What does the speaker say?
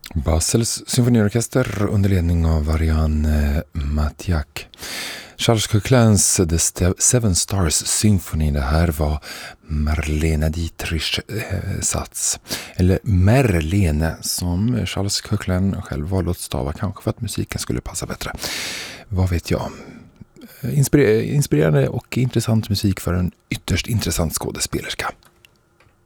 Basels symfoniorkester under ledning av Marianne Matjak. Charles Koechlins The Seven Stars Symphony, det här var Marlene Dietrich sats. Eller Merlene, som Charles Koechlin själv valde att stava, kanske för att musiken skulle passa bättre. Vad vet jag? Inspirerande och intressant musik för en ytterst intressant skådespelerska.